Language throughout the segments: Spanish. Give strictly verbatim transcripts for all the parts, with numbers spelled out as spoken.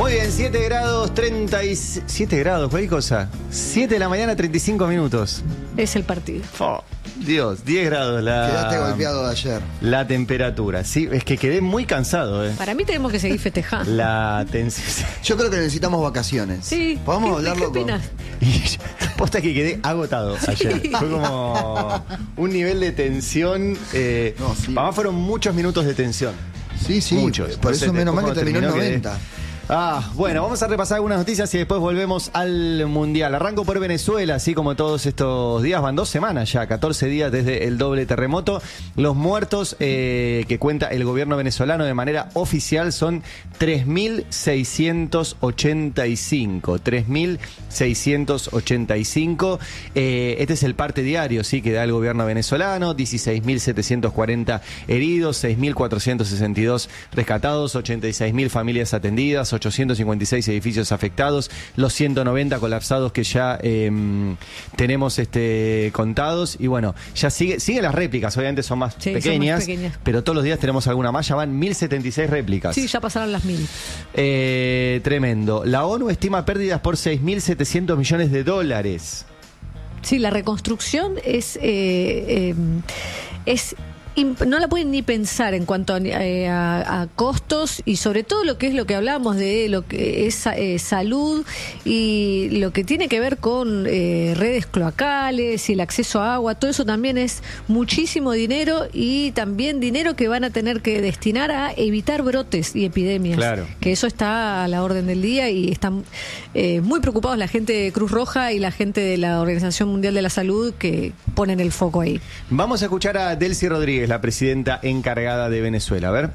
Muy bien, siete grados, treinta y siete grados, cualquier cosa. siete de la mañana, treinta y cinco minutos. Es el partido. Oh, Dios, diez grados la... Quedaste golpeado de ayer. La temperatura, sí, es que quedé muy cansado, eh. Para mí tenemos que seguir festejando. La tensión. Yo creo que necesitamos vacaciones. Sí. ¿Podemos ¿Qué, hablarlo ¿qué con...? opinas? Y posta que quedé agotado ayer. Fue como un nivel de tensión. Eh, No, sí. Para mí fueron muchos minutos de tensión. Sí, sí. Muchos. Por Entonces, eso menos mal que después terminó en cuando terminó, noventa. quedé- Ah, bueno, vamos a repasar algunas noticias y después volvemos al Mundial. Arranco por Venezuela, así como todos estos días, van dos semanas ya, catorce días desde el doble terremoto. Los muertos eh, que cuenta el gobierno venezolano de manera oficial son tres mil seiscientos ochenta y cinco. tres mil seiscientos ochenta y cinco. Eh, este es el parte diario, sí, que da el gobierno venezolano. dieciséis mil setecientos cuarenta heridos, seis mil cuatrocientos sesenta y dos rescatados, ochenta y seis mil familias atendidas, ochocientos cincuenta y seis edificios afectados, los ciento noventa colapsados que ya eh, tenemos este, contados. Y bueno, ya sigue, siguen las réplicas, obviamente son más, Sí, son más pequeñas, pequeñas. pero todos los días tenemos alguna más, ya van mil setenta y seis réplicas. Sí, ya pasaron las mil. Eh, tremendo. La ONU estima pérdidas por seis mil setecientos millones de dólares. Sí, la reconstrucción es... eh, eh, es imp- no la pueden ni pensar en cuanto a, eh, a- a costos y sobre todo lo que es lo que hablamos de lo que es eh, salud y lo que tiene que ver con eh, redes cloacales y el acceso a agua. Todo eso también es muchísimo dinero y también dinero que van a tener que destinar a evitar brotes y epidemias. Claro. Que eso está a la orden del día y están eh, muy preocupados la gente de Cruz Roja y la gente de la Organización Mundial de la Salud que ponen el foco ahí. Vamos a escuchar a Delcy Rodríguez, la presidenta encargada de Venezuela. A ver.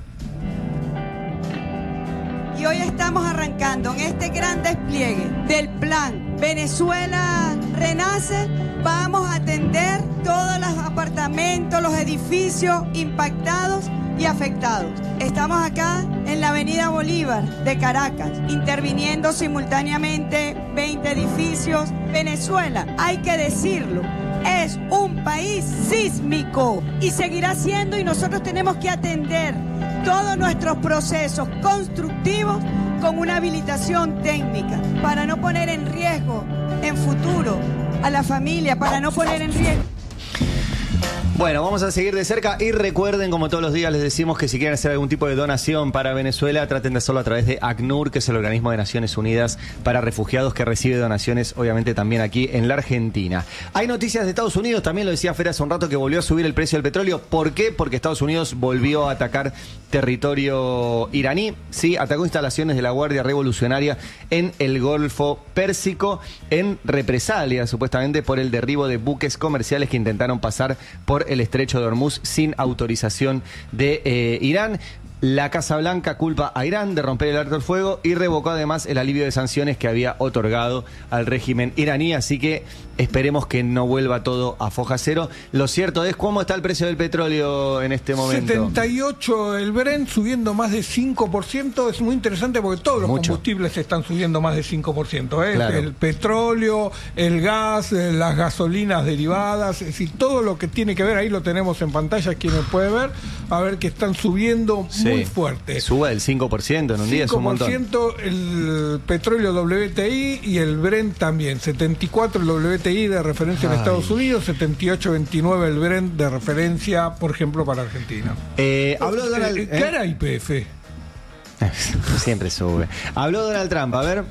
Y hoy estamos arrancando en este gran despliegue del plan Venezuela Renace. Vamos a atender todos los apartamentos, los edificios impactados y afectados. Estamos acá en la avenida Bolívar de Caracas, interviniendo simultáneamente veinte edificios. Venezuela, hay que decirlo, es un país sísmico y seguirá siendo, y nosotros tenemos que atender todos nuestros procesos constructivos con una habilitación técnica para no poner en riesgo en futuro a la familia, para no poner en riesgo. Bueno, vamos a seguir de cerca y recuerden, como todos los días les decimos, que si quieren hacer algún tipo de donación para Venezuela, traten de hacerlo a través de ACNUR, que es el organismo de Naciones Unidas para refugiados que recibe donaciones, obviamente también aquí en la Argentina. Hay noticias de Estados Unidos, también lo decía Fer hace un rato, que volvió a subir el precio del petróleo. ¿Por qué? Porque Estados Unidos volvió a atacar territorio iraní, sí, atacó instalaciones de la Guardia Revolucionaria en el Golfo Pérsico en represalia, supuestamente, por el derribo de buques comerciales que intentaron pasar por el estrecho de Hormuz sin autorización de eh, Irán. La Casa Blanca culpa a Irán de romper el alto el fuego y revocó además el alivio de sanciones que había otorgado al régimen iraní, así que esperemos que no vuelva todo a foja cero. Lo cierto es, ¿cómo está el precio del petróleo en este momento? setenta y ocho el Brent, subiendo más de cinco por ciento. Es muy interesante porque todos los Mucho. combustibles están subiendo más de cinco por ciento. ¿eh? Claro. El petróleo, el gas, eh, las gasolinas derivadas, es decir, todo lo que tiene que ver, ahí lo tenemos en pantalla, quien puede ver, a ver que están subiendo Sí. muy fuerte. Suba del cinco por ciento en un día, es un montón. cinco por ciento el petróleo W T I y el Brent también. setenta y cuatro el W T I de referencia en Ay. Estados Unidos, setenta y ocho veintinueve el Brent de referencia, por ejemplo, para Argentina. Eh, habló Donald... Eh, ¿eh? ¿Qué hará I P F? Siempre sube. Habló Donald Trump, a ver.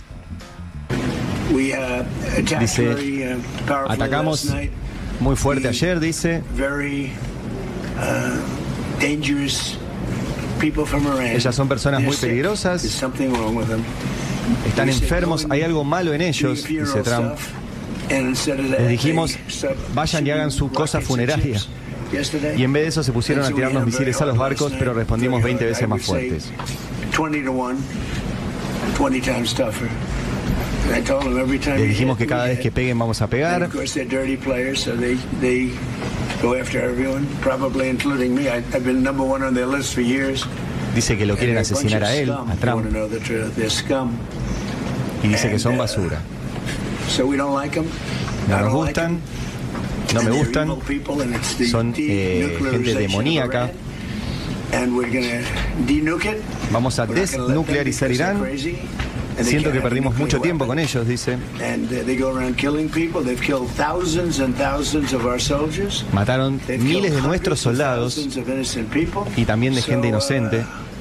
We, uh, attacked Dice, very, uh, powerfully atacamos last night. muy fuerte We- ayer, dice. Very uh, dangerous people from Iran. Ellas son personas muy They're sick. peligrosas. There's something wrong with them. Están We said, enfermos, "Go and hay algo malo en do ellos, your dice funeral Trump. stuff." And instead of that, Les dijimos, they started vayan y hagan su shooting cosa rockets and funeraria. ships yesterday. Y en vez de eso se pusieron And a so we tirarnos had a misiles a very los hard barcos, last pero night, respondimos very veinte hard. veces I más would say fuertes. twenty to one, twenty times tougher. And I told them every time Les we dijimos hit, que cada we vez hit. que peguen vamos a And pegar. of course, they're dirty players, so they they go after everyone, probably including me. I, I've been number one on their list for years. Dice que lo quieren And they're a asesinar bunch a of él, scum. a You Trump, want to know the truth? They're scum. y dice que son And, uh, basura. So we don't like them. No I nos don't like gustan, them. no me And they're gustan, evil people, and it's the son eh, gente denuclearization of demoníaca. Iran. and we're going to denuke it. Vamos a We're not gonna let them desnuclearizar because they're Irán. crazy, and they Siento can't que have a perdimos nuclear mucho tiempo weapon. con ellos, dice. And uh, they go around killing people. They've killed thousands and thousands of our soldiers. Mataron They've miles de killed nuestros hundreds of soldados thousands of innocent people. y también de So, gente uh, inocente.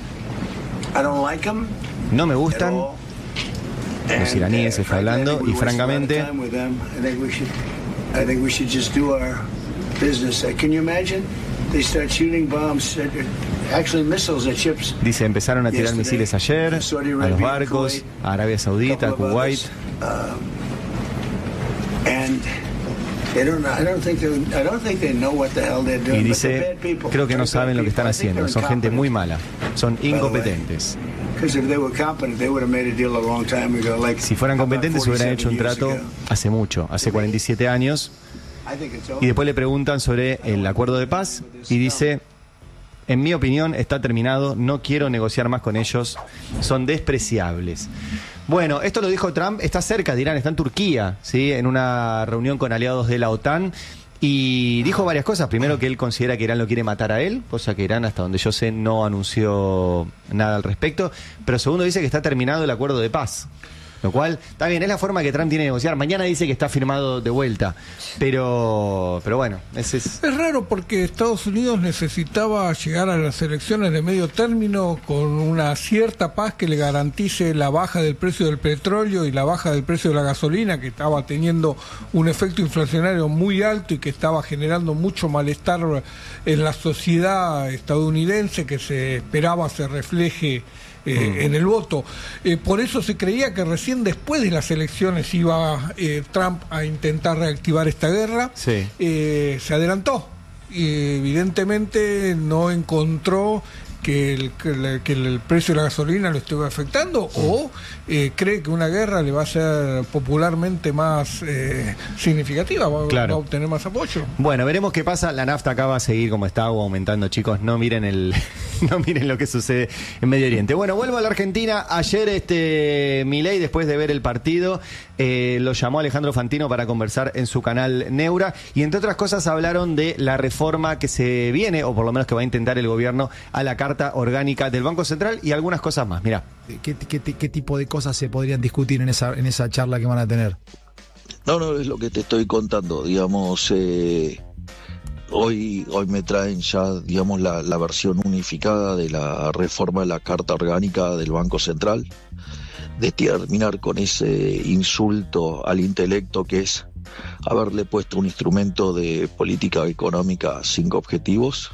I don't like them No me at gustan. all. Los And, iraníes uh, está frankly, I hablando, think we y waste a lot of francamente- time with them. I think we should- I think we should just do our business. Uh, Can you imagine? They start shooting bombs, at, actually missiles at ships. Dice, empezaron a tirar Yesterday, misiles ayer Saudi a los Arabia, barcos, Kuwait, a Arabia Saudita, a couple of Kuwait. others. Um, and they don't. I don't think they. I don't think they know what the hell they're doing. Y but they're dice, bad people. creo que no They're bad saben lo que están people. I think haciendo, they're son gente muy incompetent. mala, son way. incompetentes. Because if they were competent, they would have made a deal a long time ago. Like Si fueran about competentes hubieran hecho un forty-seven trato years ago. hace mucho, hace cuarenta y siete años. I think it's over. Y después le preguntan sobre el acuerdo de paz y dice, en mi opinión está terminado, no quiero negociar más con ellos, son despreciables. Bueno, esto lo dijo Trump, está cerca de Irán, está en Turquía, ¿sí? En una reunión con aliados de la OTAN. Y dijo varias cosas. Primero, que él considera que Irán lo quiere matar a él, cosa que Irán, hasta donde yo sé, no anunció nada al respecto. Pero segundo, dice que está terminado el acuerdo de paz. Lo cual, está bien, es la forma que Trump tiene de negociar. Mañana dice que está firmado de vuelta. Pero pero bueno, ese es... Es raro porque Estados Unidos necesitaba llegar a las elecciones de medio término con una cierta paz que le garantice la baja del precio del petróleo y la baja del precio de la gasolina, que estaba teniendo un efecto inflacionario muy alto y que estaba generando mucho malestar en la sociedad estadounidense, que se esperaba se refleje Eh, en el voto. Eh, por eso se creía que recién después de las elecciones iba eh, Trump a intentar reactivar esta guerra. Sí. Eh, se adelantó y evidentemente no encontró que el, que, el, que el precio de la gasolina lo estuvo afectando, o eh, cree que una guerra le va a ser popularmente más eh, significativa, va, Claro. va a obtener más apoyo. Bueno, veremos qué pasa. La nafta acá va a seguir como está o aumentando, chicos. No miren el, no miren lo que sucede en Medio Oriente. Bueno, vuelvo a la Argentina. Ayer este Milei, después de ver el partido, eh, lo llamó Alejandro Fantino para conversar en su canal Neura. Y entre otras cosas hablaron de la reforma que se viene, o por lo menos que va a intentar el gobierno, a la Carta Orgánica del Banco Central y algunas cosas más. Mirá. ¿Qué, qué, qué tipo de cosas se podrían discutir en esa, en esa charla que van a tener? No, no, es lo que te estoy contando, digamos, eh, hoy, hoy me traen ya, digamos, la, la versión unificada de la reforma de la Carta Orgánica del Banco Central, de terminar con ese insulto al intelecto que es haberle puesto un instrumento de política económica sin objetivos.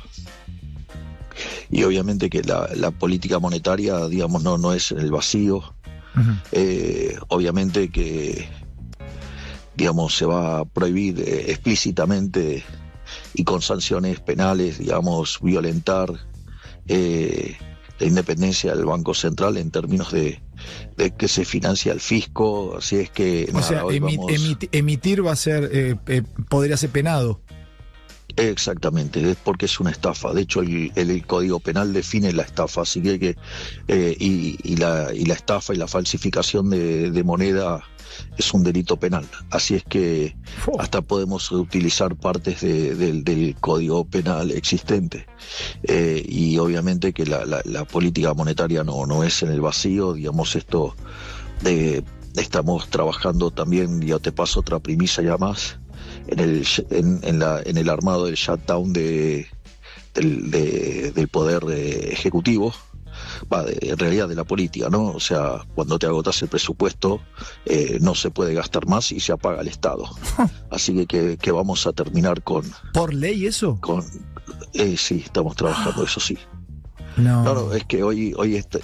Y obviamente que la, la política monetaria, digamos, no, no es en el vacío. Uh-huh. Eh, obviamente que, digamos, se va a prohibir eh, explícitamente y con sanciones penales, digamos, violentar eh, la independencia del Banco Central en términos de, de que se financia el fisco. Así es que... O nada, sea, hoy emi- vamos... emiti- emitir va a ser, eh, eh, podría ser penado. Exactamente, es porque es una estafa. De hecho, el, el, el Código Penal define la estafa, así que, que eh, y, y, la, y la estafa y la falsificación de, de moneda es un delito penal. Así es que hasta podemos utilizar partes de, de, del Código Penal existente. Eh, y obviamente que la, la, la política monetaria no, no es en el vacío, digamos, esto de, estamos trabajando también, ya te paso otra premisa ya más, en el en, en, la, en el armado del shutdown de, del, de, del poder de ejecutivo, va, de, en realidad de la política, ¿no? O sea, cuando te agotas el presupuesto eh, no se puede gastar más y se apaga el Estado. Así que, que, que vamos a terminar con... ¿Por ley eso? Con, eh, sí, estamos trabajando, eso sí. No. No, no, es que hoy, hoy, est-